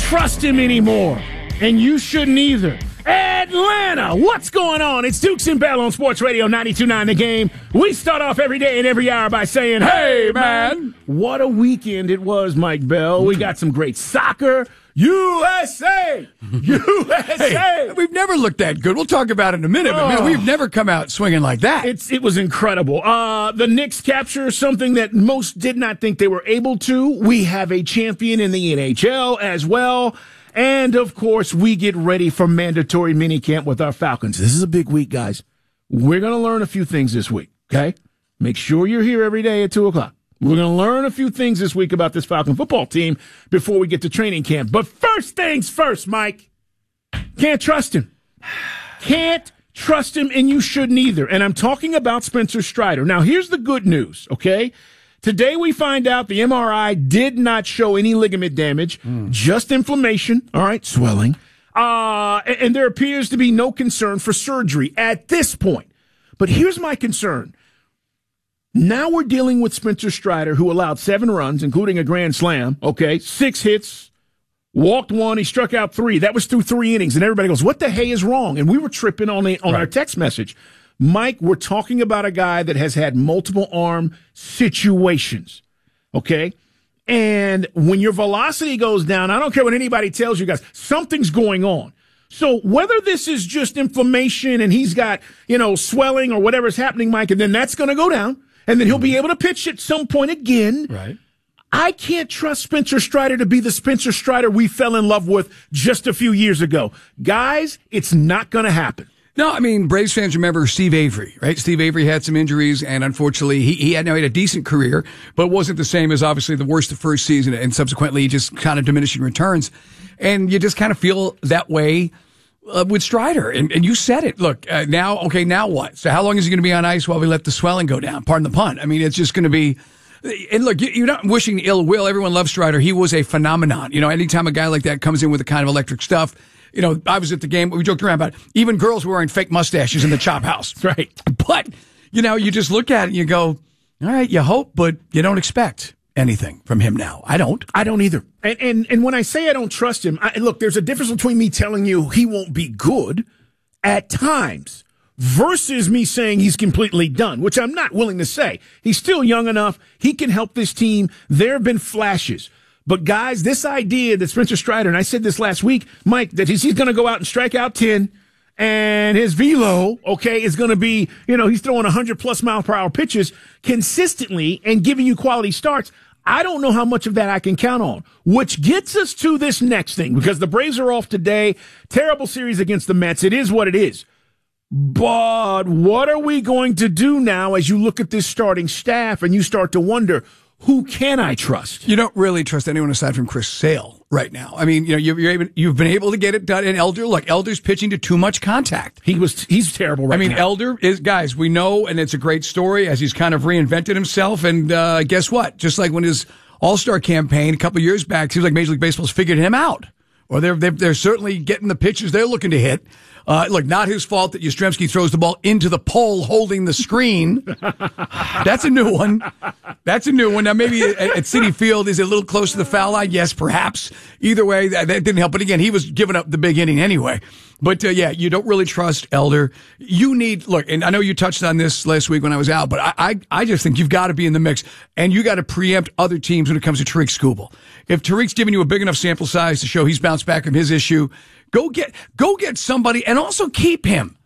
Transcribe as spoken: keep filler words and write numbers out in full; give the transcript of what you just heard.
trust him anymore, and you shouldn't either. Atlanta, what's going on? It's Dukes and Bell on Sports Radio ninety-two point nine The Game. We start off every day and every hour by saying, hey, man. What a weekend it was, Mike Bell. We got some great soccer. U S A! U S A! Hey, we've never looked that good. We'll talk about it in a minute, but man, we've never come out swinging like that. It's It was incredible. Uh, the Knicks capture something that most did not think they were able to. We have a champion in the N H L as well. And, of course, we get ready for mandatory minicamp with our Falcons. This is a big week, guys. We're going to learn a few things this week, okay? Make sure you're here every day at two o'clock. We're going to learn a few things this week about this Falcon football team before we get to training camp. But first things first, Mike. Can't trust him. Can't trust him, and you shouldn't either. And I'm talking about Spencer Strider. Now, here's the good news, okay? Today we find out the M R I did not show any ligament damage, mm. just inflammation, all right, swelling. Uh, and, and there appears to be no concern for surgery at this point. But here's my concern. Now we're dealing with Spencer Strider, who allowed seven runs, including a grand slam, okay, six hits, walked one, he struck out three. That was through three innings, and everybody goes, what the hey is wrong? And we were tripping on, the, on right. our text message. Mike, we're talking about a guy that has had multiple arm situations, okay? And when your velocity goes down, I don't care what anybody tells you guys, something's going on. So whether this is just inflammation and he's got, you know, swelling or whatever's happening, Mike, and then that's going to go down, and then he'll be able to pitch at some point again. Right. I can't trust Spencer Strider to be the Spencer Strider we fell in love with just a few years ago. Guys, it's not going to happen. No, I mean, Braves fans remember Steve Avery, right? Steve Avery had some injuries, and unfortunately, he, he had, no, he had a decent career, but wasn't the same as obviously the worst the first season, and subsequently just kind of diminishing returns. And you just kind of feel that way uh, with Strider. And, and you said it. Look, uh, now, okay, now what? So how long is he going to be on ice while we let the swelling go down? Pardon the pun. I mean, it's just going to be... And look, you're not wishing ill will. Everyone loves Strider. He was a phenomenon. You know, anytime a guy like that comes in with the kind of electric stuff, you know, I was at the game. We joked around about it. Even girls were wearing fake mustaches in the chop house. Right. But, you know, you just look at it and you go, all right, you hope, but you don't expect anything from him now. I don't. I don't either. And and, and when I say I don't trust him, I, look, there's a difference between me telling you he won't be good at times versus me saying he's completely done, which I'm not willing to say. He's still young enough. He can help this team. There have been flashes. But, guys, this idea that Spencer Strider, and I said this last week, Mike, that he's, he's going to go out and strike out ten, and his velo, okay, is going to be, you know, he's throwing one hundred plus mile per hour pitches consistently and giving you quality starts. I don't know how much of that I can count on, which gets us to this next thing, because the Braves are off today. Terrible series against the Mets. It is what it is. But what are we going to do now as you look at this starting staff and you start to wonder, who can I trust? You don't really trust anyone aside from Chris Sale right now. I mean, you know, you're, you're able, you've been able to get it done. And Elder, look, Elder's pitching to too much contact. He was, he's terrible right now. I mean, now. Elder is, guys, we know, and it's a great story as he's kind of reinvented himself. And uh, guess what? Just like when his All-Star campaign a couple of years back, seems like Major League Baseball's figured him out. Or they're, they're, they're certainly getting the pitches they're looking to hit. Uh, look, not his fault that Yastrzemski throws the ball into the pole holding the screen. That's a new one. That's a new one. Now, maybe at, at Citi Field, is it a little close to the foul line? Yes, perhaps. Either way, that, that didn't help. But again, he was giving up the big inning anyway. But, uh, yeah, you don't really trust Elder. You need, look, and I know you touched on this last week when I was out, but I, I, I just think you've got to be in the mix, and you got to preempt other teams when it comes to Tariq Skubal. If Tariq's giving you a big enough sample size to show he's bounced back from his issue, Go get, go get somebody, and also keep him.